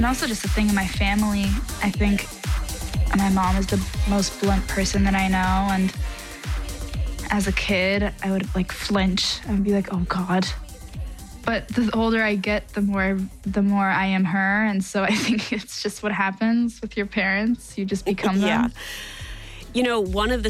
And also just a thing in my family. I think my mom is the most blunt person that I know. And as a kid, I would like flinch. I would be like, oh God. But the older I get, the more I am her. And so I think it's just what happens with your parents. You just become them. You know, one of the